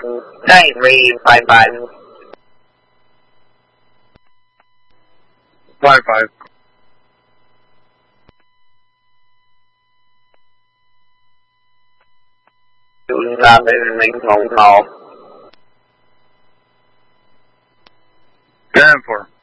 Đây, V55. Wi-Fi. Chúng ta bên mình không nổ. Stand for.